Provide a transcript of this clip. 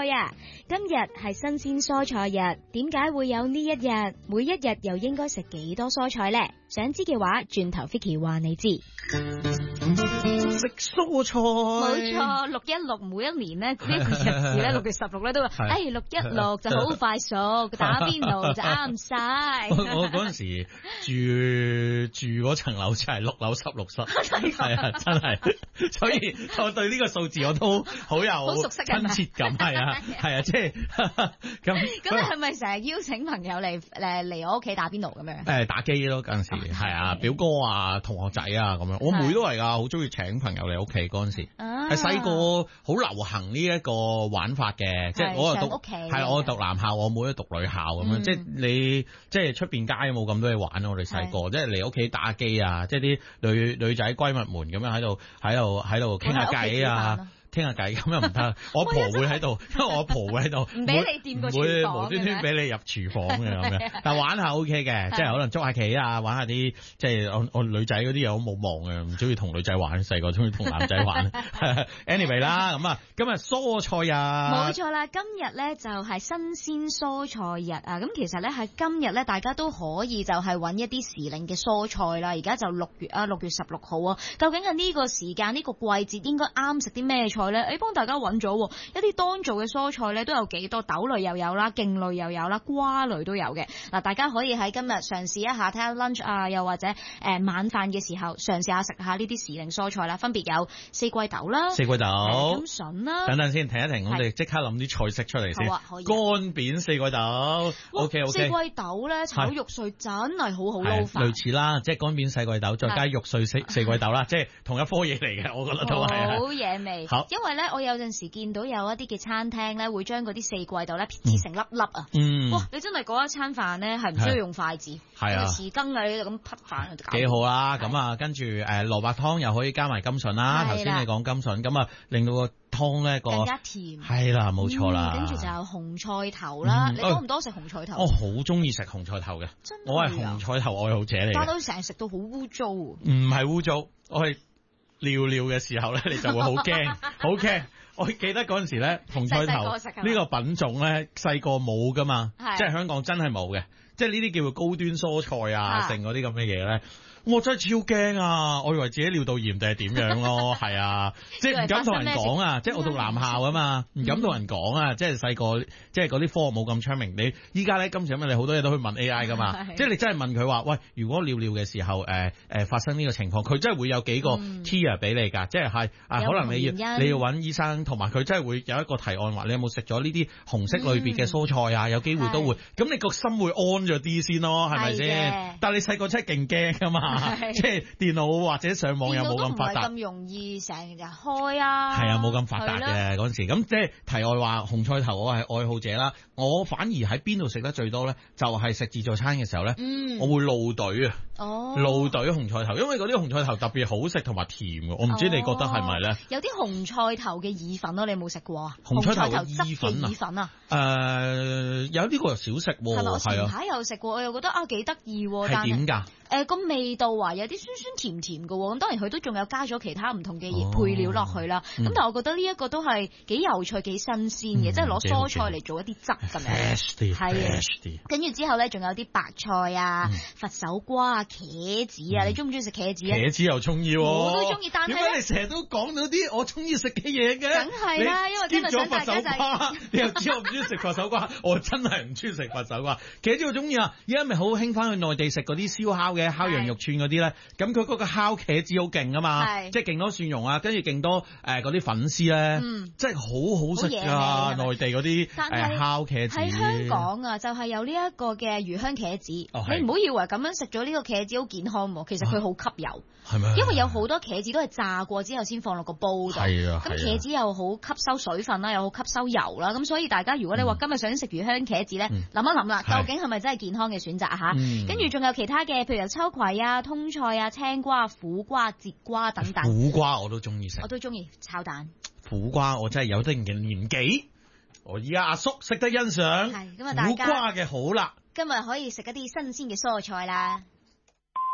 啊！今日係新鮮蔬菜日，點解會有呢一日？每一日又應該食幾多蔬菜呢？想知嘅話，轉頭 Vicky 話你知。 食蔬菜， 冇錯，616每一年呢，呢個日子咧，6月16咧都話，616就好快熟，打邊爐就啱晒。 我嗰陣時住嗰層樓就係6樓16室，係啊，真係，所以我對呢個數字我都好有好熟悉親切感，係啊，即係咁。 咁你係咪成日邀請朋友嚟我屋企打邊爐咁樣？ 打機咯，嗰陣時係啊，表哥啊，同學仔啊咁樣，我妹都係噶，好中意請朋友嚟屋企嗰陣時。係細個好流行呢一個玩法嘅，即係我又我讀男校，我妹都讀女校咁樣，即係你即係出邊街冇咁多嘢玩，我哋細個即係嚟屋企打機啊，即係啲女仔閨蜜們咁樣喺度傾下偈啊。傾下偈咁又唔得，我婆會喺度，因為我婆會喺度， 唔俾你掂個廚房， 無端端俾你入廚房嘅咁樣。但玩下 OK 嘅，即係可能捉下棋啊，玩下啲即係我女仔嗰啲又好冇望嘅，唔中意同女仔玩，細個中意同男仔玩。Anyway 啦，咁啊，今日蔬菜日， 冇錯啦，今日咧就係新鮮蔬菜日啊！咁其實咧喺今日咧，大家都可以就係揾一啲時令嘅蔬菜啦。而家就6月16號啊，究竟係呢個時間呢個季節應該啱食啲咩菜咧？幫大家揾咗一啲當造嘅蔬菜咧，都有幾多，豆類又有啦，莖類又有啦，瓜類都有嘅。嗱，大家可以喺今日嘗試一下，睇下 lunch 啊，又或者晚飯嘅時候嘗試下食下呢啲時令蔬菜啦。分別有四季豆啦， 四季豆、 甘筍啦。 等等先，停一停，我哋即刻諗啲菜式出嚟先。 好啊，可以。 乾扁四季豆 ，OK。 四季豆咧炒肉碎真係好好撈飯。 類似啦，即係乾扁四季豆，再加肉碎四季豆啦，即係同一科嘢嚟嘅，我覺得都係。 好野味。好，因為咧，我有陣時見到有一啲嘅餐廳咧，會將嗰啲四季豆咧切成粒粒啊。哇！你真係嗰一餐飯咧係唔需要用筷子，係啊，匙羹啊，你就咁潷飯就搞。幾好啦！咁啊，跟住蘿蔔湯又可以加埋甘筍啦。頭先你講甘筍，咁啊令到個湯咧更加甜。係啦，冇錯啦。 跟住就有紅菜頭啦。你多唔多食紅菜頭？ 我好中意食紅菜頭嘅，我係紅菜頭愛好者嚟嘅。 但係成日食到好污糟。唔係污糟，我係尿嘅時候咧，你就會好驚，好驚。我記得嗰陣時咧，紅菜頭呢個品種咧，細個冇噶嘛，即係香港真係冇嘅，即係呢啲叫做高端蔬菜啊，剩嗰啲咁嘅嘢咧。我真係超驚啊！我以為自己尿道炎定係點樣咯，係啊，即係唔敢同人講啊！即係我讀男校啊嘛，唔敢同人講啊！即係細個，即係嗰啲科學冇咁昌明。你依家咧，今時今日你好多嘢都去問 AI 噶嘛，即係你真係問佢話，喂，如果尿嘅時候，發生呢個情況，佢真係會有幾個 tier 俾你㗎，即係可能你要揾醫生，同埋佢真係會有一個提案話，你有冇食咗呢啲紅色類別嘅蔬菜啊？有機會都會，咁你個心會安咗啲先咯，係咪先？但係你細個真係勁驚㗎嘛。即係電腦或者上網又冇咁發達，咁容易成日開啊。係啊，冇咁發達嘅嗰陣時。咁即係題外話，紅菜頭我係愛好者啦。我反而喺邊度食得最多咧，就係食自助餐嘅時候咧，我會露隊啊。露隊紅菜頭，因為嗰啲紅菜頭特別好食同埋甜嘅。我唔知你覺得係咪咧？有啲紅菜頭嘅意粉咯，你有冇食過啊？紅菜頭汁嘅意粉啊？有呢個又少食喎。係咪？我前排有食過，我又覺得幾得意。係點㗎？個味道話有啲酸酸甜甜嘅喎，咁當然佢都仲有加咗其他唔同嘅配料落去啦。咁但係我覺得呢一個都係幾有趣、幾新鮮嘅，即係攞蔬菜嚟做一啲汁咁樣。係跟住之後咧，仲有啲白菜啊、佛手瓜啊、茄子啊，你中唔中意食茄子啊？茄子又中意，我都中意。但係點解你成日都講到啲我中意食嘅嘢嘅？梗係啦，因為今日想大家就係你又知我唔中意食佛手瓜，我真係唔中意食佛手瓜。茄子我中意啊！而家咪好興翻去內地食嗰啲燒烤嘅烤羊肉串嗰啲咧，咁佢嗰個烤茄子好勁啊嘛，即係勁多蒜蓉啊，跟住勁多嗰啲粉絲咧，即係好好食㗎。內地嗰啲烤茄子喺香港啊，就係有呢一個嘅魚香茄子。你唔好以為咁樣食咗呢個茄子好健康喎，其實佢好吸油，係咪？因為有好多茄子都係炸過之後先放落個煲度，咁茄子又好吸收水分啦，又好吸收油啦，咁所以大家如果你話今日想食魚香茄子咧，諗一諗啦，究竟係咪真係健康嘅選擇嚇？跟住仲有其他嘅，譬如有秋葵啊、通菜啊、青瓜、苦瓜、節瓜等等。苦瓜我都中意食，我都中意炒蛋。苦瓜我真係有一定嘅年紀，我而家阿叔識得欣賞苦瓜嘅好啦。今日可以食一啲新鮮嘅蔬菜啦。